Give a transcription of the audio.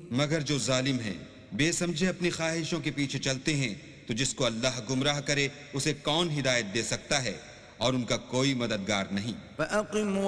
मगर जो जालिम हैं, बेसमझे अपनी ख्वाहिशों के पीछे चलते हैं, तो जिसको अल्लाह गुमराह करे उसे कौन हिदायत दे सकता है, और उनका कोई मददगार नहीं।